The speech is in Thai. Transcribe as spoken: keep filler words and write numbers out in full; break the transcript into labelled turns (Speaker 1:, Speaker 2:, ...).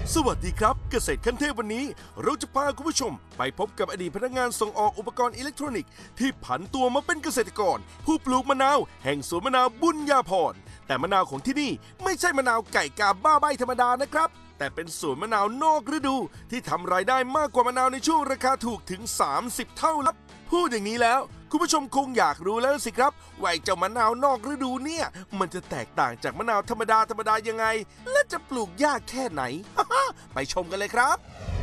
Speaker 1: สวัสดีครับเกษตรขั้นเทพวันนี้เราจะพาคุณผู้ชมไปพบกับอดีตพนักงานส่งออกอุปกรณ์อิเล็กทรอนิกส์ที่ผันตัวมาเป็นเกษตรกรผู้ปลูกมะนาวแห่งสวนมะนาวบุญญาภรณ์แต่มะนาวของที่นี่ไม่ใช่มะนาวไก่กาบ้าใบธรรมดานะครับแต่เป็นสวนมะนาวนอกฤดูที่ทำรายได้มากกว่ามะนาวในช่วงราคาถูกถึงสามสิบเท่าลับพูดอย่างนี้แล้วคุณผู้ชมคงอยากรู้แล้วสิครับว่าเจ้ามะนาวนอกฤดูเนี่ยมันจะแตกต่างจากมะนาวธรรมดาธรรมดายังไงและจะปลูกยากแค่ไหน ไปชมกันเลยครับ